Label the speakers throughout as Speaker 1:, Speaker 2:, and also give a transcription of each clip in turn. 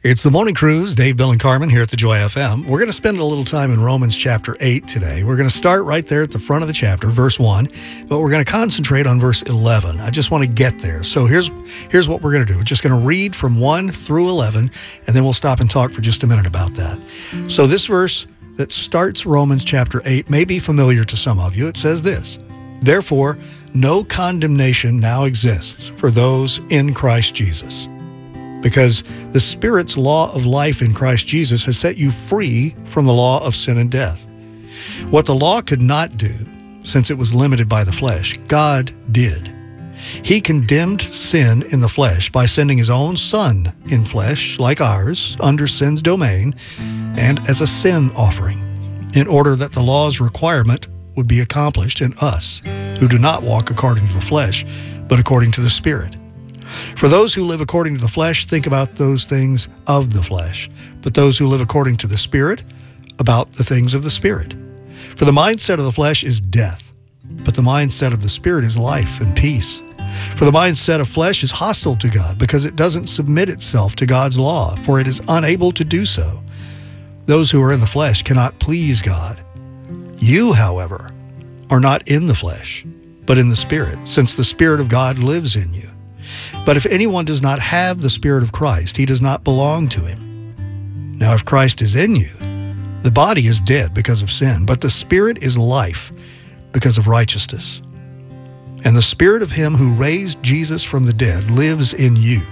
Speaker 1: It's the Morning Cruise. Dave, Bill, and Carmen here at the Joy FM. We're going to spend a little time in Romans chapter 8 today. We're going to start right there at the front of the chapter, verse 1, but we're going to concentrate on verse 11. I just want to get there. So here's what we're going to do. We're just going to read from 1 through 11, and then we'll stop and talk for just a minute about that. So this verse that starts Romans chapter 8 may be familiar to some of you. It says this: "Therefore, no condemnation now exists for those in Christ Jesus, because the Spirit's law of life in Christ Jesus has set you free from the law of sin and death. What the law could not do, since it was limited by the flesh, God did. He condemned sin in the flesh by sending his own Son in flesh, like ours, under sin's domain, and as a sin offering, in order that the law's requirement would be accomplished in us, who do not walk according to the flesh, but according to the Spirit. For those who live according to the flesh think about those things of the flesh, but those who live according to the Spirit, about the things of the Spirit. For the mindset of the flesh is death, but the mindset of the Spirit is life and peace. For the mindset of flesh is hostile to God, because it doesn't submit itself to God's law, for it is unable to do so. Those who are in the flesh cannot please God. You, however, are not in the flesh, but in the Spirit, since the Spirit of God lives in you. But if anyone does not have the Spirit of Christ, he does not belong to him. Now if Christ is in you, the body is dead because of sin, but the Spirit is life because of righteousness. And the Spirit of him who raised Jesus from the dead lives in you.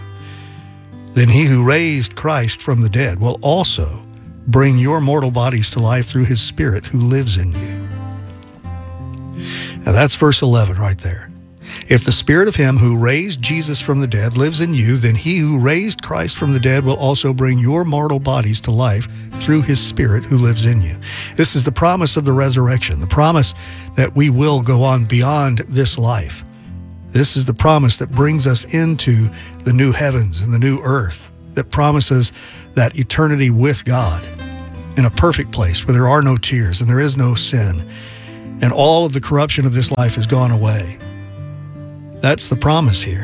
Speaker 1: Then he who raised Christ from the dead will also bring your mortal bodies to life through his Spirit who lives in you." Now that's verse 11 right there. If the Spirit of him who raised Jesus from the dead lives in you, then he who raised Christ from the dead will also bring your mortal bodies to life through his Spirit who lives in you. This is the promise of the resurrection, the promise that we will go on beyond this life. This is the promise that brings us into the new heavens and the new earth, that promises that eternity with God in a perfect place where there are no tears and there is no sin, and all of the corruption of this life has gone away. That's the promise here.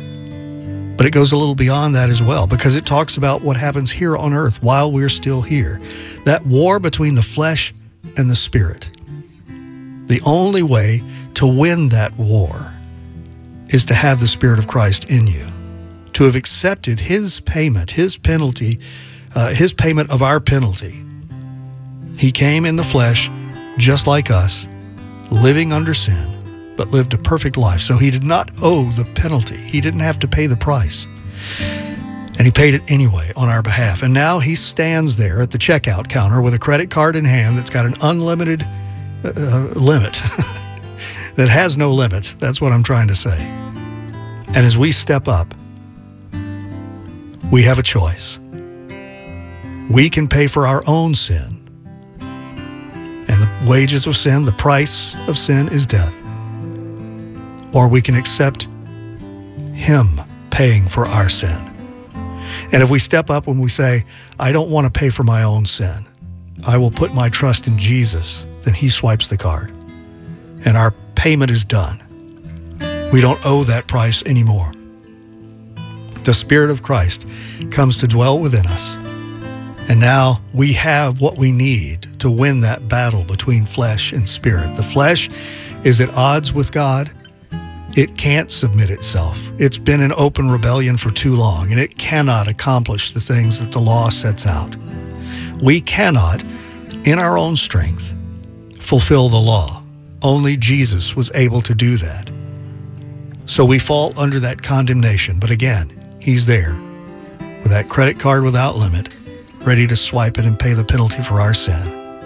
Speaker 1: But it goes a little beyond that as well, because it talks about what happens here on earth while we're still here. That war between the flesh and the Spirit. The only way to win that war is to have the Spirit of Christ in you, to have accepted his payment, his penalty, his payment of our penalty. He came in the flesh just like us, living under sin, but lived a perfect life. So he did not owe the penalty. He didn't have to pay the price. And he paid it anyway on our behalf. And now he stands there at the checkout counter with a credit card in hand that's got an unlimited limit, that has no limit. That's what I'm trying to say. And as we step up, we have a choice. We can pay for our own sin. And the wages of sin, the price of sin, is death. Or we can accept him paying for our sin. And if we step up and we say, I don't want to pay for my own sin, I will put my trust in Jesus, then he swipes the card. And our payment is done. We don't owe that price anymore. The Spirit of Christ comes to dwell within us. And now we have what we need to win that battle between flesh and spirit. The flesh is at odds with God. It can't submit itself. It's been in open rebellion for too long, and it cannot accomplish the things that the law sets out. We cannot, in our own strength, fulfill the law. Only Jesus was able to do that. So we fall under that condemnation. But again, he's there with that credit card without limit, ready to swipe it and pay the penalty for our sin.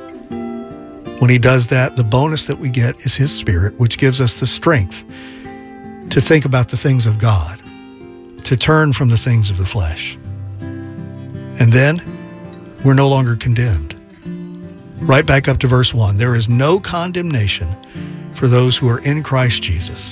Speaker 1: When he does that, the bonus that we get is his Spirit, which gives us the strength to think about the things of God, to turn from the things of the flesh. And then we're no longer condemned. Right back up to verse 1. There is no condemnation for those who are in Christ Jesus.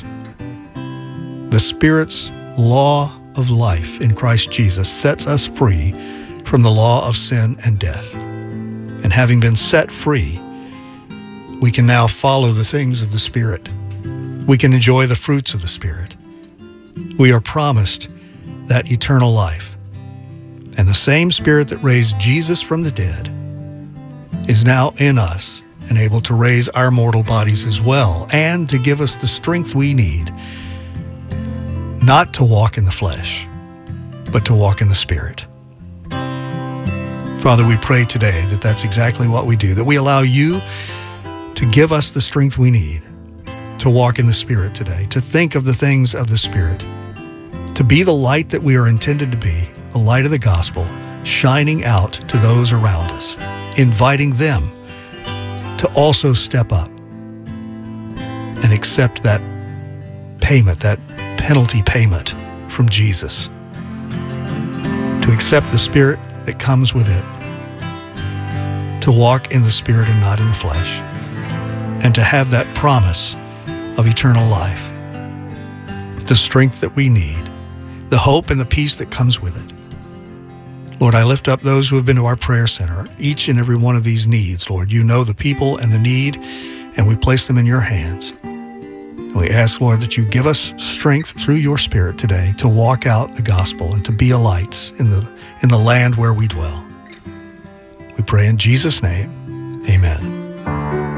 Speaker 1: The Spirit's law of life in Christ Jesus sets us free from the law of sin and death. And having been set free, we can now follow the things of the Spirit. We can enjoy the fruits of the Spirit. We are promised that eternal life. And the same Spirit that raised Jesus from the dead is now in us and able to raise our mortal bodies as well, and to give us the strength we need, not to walk in the flesh, but to walk in the Spirit. Father, we pray today that that's exactly what we do, that we allow you to give us the strength we need to walk in the Spirit today, to think of the things of the Spirit, to be the light that we are intended to be, the light of the gospel, shining out to those around us, inviting them to also step up and accept that payment, that penalty payment from Jesus, to accept the Spirit that comes with it, to walk in the Spirit and not in the flesh, and to have that promise of eternal life, the strength that we need, the hope and the peace that comes with it. Lord, I lift up those who have been to our prayer center, each and every one of these needs. Lord, you know the people and the need, and we place them in your hands. And we ask, Lord, that you give us strength through your Spirit today to walk out the gospel and to be a light in the land where we dwell. We pray in Jesus' name, amen.